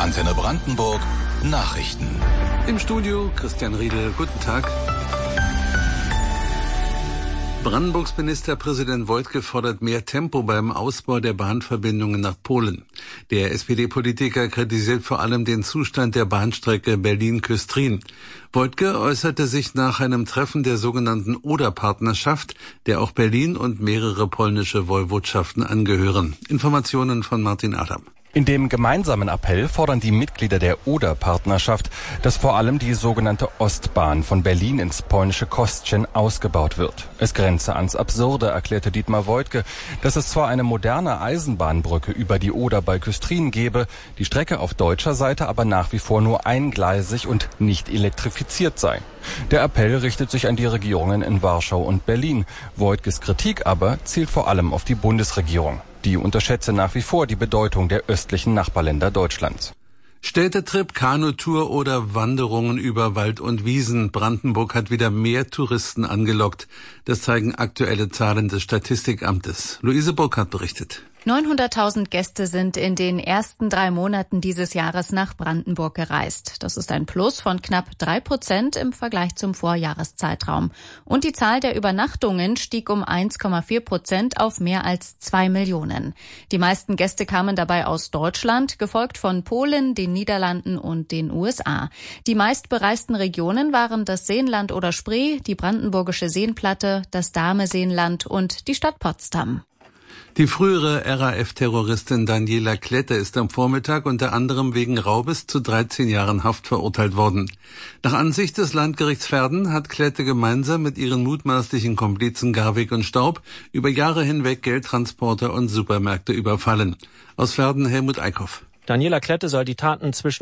Antenne Brandenburg Nachrichten. Im Studio Christian Riedel. Guten Tag. Brandenburgs Ministerpräsident Woidke fordert mehr Tempo beim Ausbau der Bahnverbindungen nach Polen. Der SPD-Politiker kritisiert vor allem den Zustand der Bahnstrecke Berlin-Küstrin. Woidke äußerte sich nach einem Treffen der sogenannten Oder-Partnerschaft, der auch Berlin und mehrere polnische Woiwodschaften angehören. Informationen von Martin Adam. In dem gemeinsamen Appell fordern die Mitglieder der Oder-Partnerschaft, dass vor allem die sogenannte Ostbahn von Berlin ins polnische Kostrzyn ausgebaut wird. Es grenze ans Absurde, erklärte Dietmar Woidke, dass es zwar eine moderne Eisenbahnbrücke über die Oder bei Küstrin gebe, die Strecke auf deutscher Seite aber nach wie vor nur eingleisig und nicht elektrifiziert sei. Der Appell richtet sich an die Regierungen in Warschau und Berlin. Woidkes Kritik aber zielt vor allem auf die Bundesregierung. Die unterschätze nach wie vor die Bedeutung der östlichen Nachbarländer Deutschlands. Städtetrip, Kanutour oder Wanderungen über Wald und Wiesen. Brandenburg hat wieder mehr Touristen angelockt. Das zeigen aktuelle Zahlen des Statistikamtes. Luise Burkhardt berichtet. 900.000 Gäste sind in den ersten 3 Monaten dieses Jahres nach Brandenburg gereist. Das ist ein Plus von knapp 3% im Vergleich zum Vorjahreszeitraum. Und die Zahl der Übernachtungen stieg um 1,4% auf mehr als 2 Millionen. Die meisten Gäste kamen dabei aus Deutschland, gefolgt von Polen, den Niederlanden und den USA. Die meistbereisten Regionen waren das Seenland oder Spree, die Brandenburgische Seenplatte, das Dahme-Seenland und die Stadt Potsdam. Die frühere RAF-Terroristin Daniela Klette ist am Vormittag unter anderem wegen Raubes zu 13 Jahren Haft verurteilt worden. Nach Ansicht des Landgerichts Verden hat Klette gemeinsam mit ihren mutmaßlichen Komplizen Garwig und Staub über Jahre hinweg Geldtransporter und Supermärkte überfallen. Aus Verden Helmut Eickhoff. Daniela Klette soll die Taten zwischen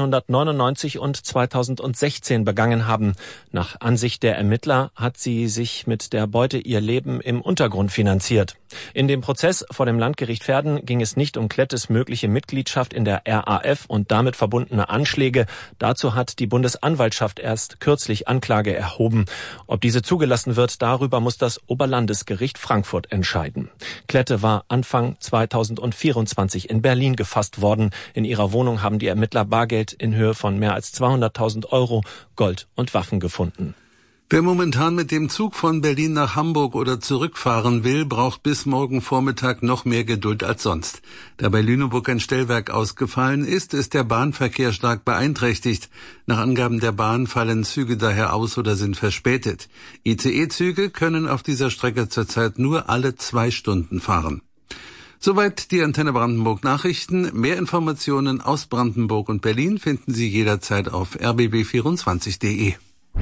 1999 und 2016 begangen haben. Nach Ansicht der Ermittler hat sie sich mit der Beute ihr Leben im Untergrund finanziert. In dem Prozess vor dem Landgericht Verden ging es nicht um Klettes mögliche Mitgliedschaft in der RAF und damit verbundene Anschläge. Dazu hat die Bundesanwaltschaft erst kürzlich Anklage erhoben. Ob diese zugelassen wird, darüber muss das Oberlandesgericht Frankfurt entscheiden. Klette war Anfang 2024 in Berlin gefasst worden. In ihrer Wohnung haben die Ermittler Bargeld in Höhe von mehr als 200.000 Euro, Gold und Waffen gefunden. Wer momentan mit dem Zug von Berlin nach Hamburg oder zurückfahren will, braucht bis morgen Vormittag noch mehr Geduld als sonst. Da bei Lüneburg ein Stellwerk ausgefallen ist, ist der Bahnverkehr stark beeinträchtigt. Nach Angaben der Bahn fallen Züge daher aus oder sind verspätet. ICE-Züge können auf dieser Strecke zurzeit nur alle 2 Stunden fahren. Soweit die Antenne Brandenburg Nachrichten. Mehr Informationen aus Brandenburg und Berlin finden Sie jederzeit auf rbb24.de.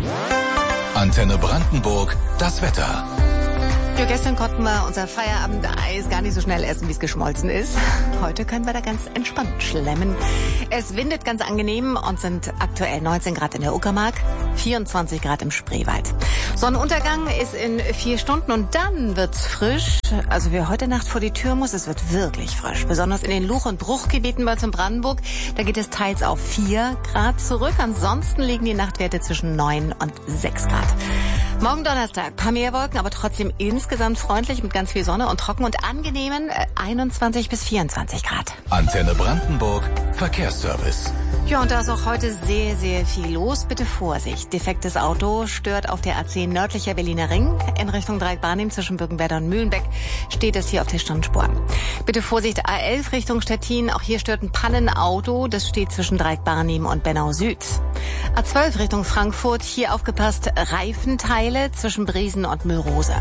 Antenne Brandenburg, das Wetter. Ja, gestern konnten wir unser Feierabendeis gar nicht so schnell essen, wie es geschmolzen ist. Heute können wir da ganz entspannt schlemmen. Es windet ganz angenehm und sind aktuell 19 Grad in der Uckermark, 24 Grad im Spreewald. Sonnenuntergang ist in 4 Stunden und dann wird's frisch. Also wer heute Nacht vor die Tür muss, es wird wirklich frisch. Besonders in den Luch- und Bruchgebieten bei uns in Brandenburg. Da geht es teils auf 4 Grad zurück. Ansonsten liegen die Nachtwerte zwischen 9 und 6 Grad. Morgen Donnerstag, paar mehr Wolken, aber trotzdem insgesamt freundlich mit ganz viel Sonne und trocken und angenehmen 21 bis 24 Grad. Antenne Brandenburg, Verkehrsservice. Ja, und da ist auch heute sehr, sehr viel los. Bitte Vorsicht. Defektes Auto stört auf der A10 nördlicher Berliner Ring. In Richtung Dreieck-Barnim zwischen Birkenwerder und Mühlenbeck steht es hier auf der Standspur. Bitte Vorsicht, A11 Richtung Stettin. Auch hier stört ein Pannenauto. Das steht zwischen Dreieck-Barnim und Bennau Süd. A12 Richtung Frankfurt. Hier aufgepasst, Reifenteile zwischen Briesen und Müllrose.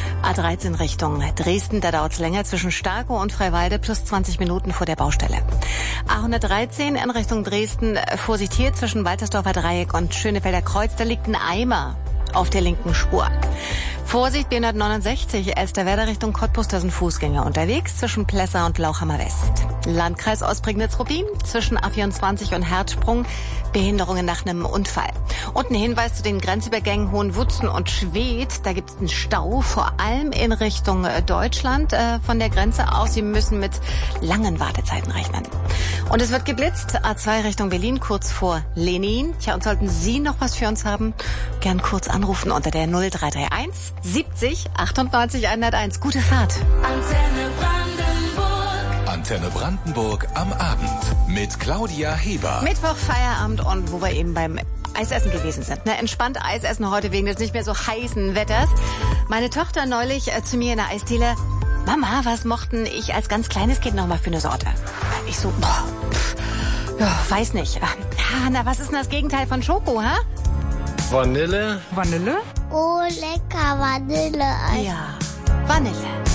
A13 Richtung Dresden. Da dauert es länger zwischen Starkow und Freiwalde plus 20 Minuten vor der Baustelle. A113 in Richtung Dresden. Vorsicht hier zwischen Waltersdorfer Dreieck und Schönefelder Kreuz. Da liegt ein Eimer auf der linken Spur. Vorsicht, B169, Elsterwerda Richtung Cottbus, da sind Fußgänger unterwegs zwischen Plessa und Lauchhammer West. Landkreis Ostprignitz-Ruppin zwischen A24 und Herzsprung, Behinderungen nach einem Unfall. Und ein Hinweis zu den Grenzübergängen Hohenwutzen und Schwedt, da gibt es einen Stau, vor allem in Richtung Deutschland von der Grenze aus. Sie müssen mit langen Wartezeiten rechnen. Und es wird geblitzt, A2 Richtung Berlin, kurz vor Lenin. Tja, und sollten Sie noch was für uns haben, gern kurz anrufen unter der 0331 70 98 101. Gute Fahrt. Antenne Brandenburg. Antenne Brandenburg am Abend mit Claudia Heber. Mittwoch, Feierabend und wo wir eben beim Eisessen gewesen sind. Ne, entspannt Eisessen heute wegen des nicht mehr so heißen Wetters. Meine Tochter neulich zu mir in der Eisdiele: Mama, was mochten ich als ganz kleines Kind noch mal für eine Sorte? Ich so, weiß nicht. Na, was ist denn das Gegenteil von Schoko, hä? Vanille. Vanille? Oh, lecker Vanilleeis. Ja, Vanille.